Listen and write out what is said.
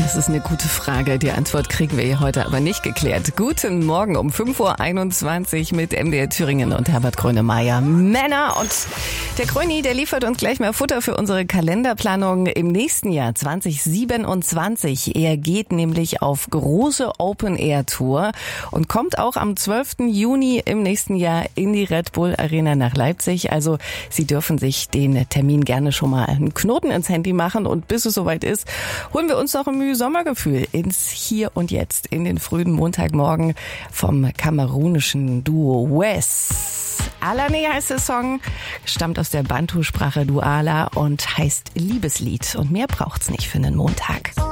Das ist eine gute Frage. Die Antwort kriegen wir hier heute aber nicht geklärt. Guten Morgen um 5.21 Uhr mit MDR Thüringen und Herbert Grönemeyer. Männer, und der Gröni, der liefert uns gleich mal Futter für unsere Kalenderplanung im nächsten Jahr 2027. Er geht nämlich auf große Open-Air-Tour und kommt auch am 12. Juni im nächsten Jahr in die Red Bull Arena nach Leipzig. Also Sie dürfen sich den Termin gerne schon mal einen Knoten ins Handy machen, und bis es soweit ist, holen wir uns noch ein Sommergefühl ins Hier und Jetzt in den frühen Montagmorgen vom kamerunischen Duo Wes. Alane heißt der Song, stammt aus der Bantu-Sprache Duala und heißt Liebeslied. Und mehr braucht's nicht für einen Montag.